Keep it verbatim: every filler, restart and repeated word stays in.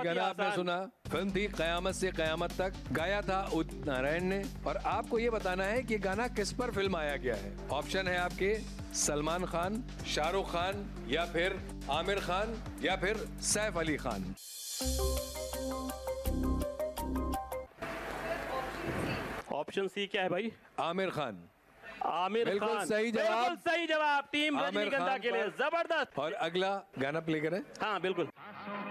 गाना आपने सुना, फिल्म थी कयामत से कयामत तक, गाया था उदित नारायण ने। और आपको ये बताना है कि गाना किस पर फिल्म आया गया है। ऑप्शन है आपके सलमान खान, शाहरुख खान, या फिर आमिर खान, या फिर सैफ अली खान। ऑप्शन सी क्या है भाई? आमिर खान। आमिर बिल्कुल खान। सही जवाब। बिल्कुल सही जवाब टीम आमिर रजनीगंधा खान के लिए। पर- जबरदस्त। और अगला गाना प्ले करें। हाँ बिल्कुल।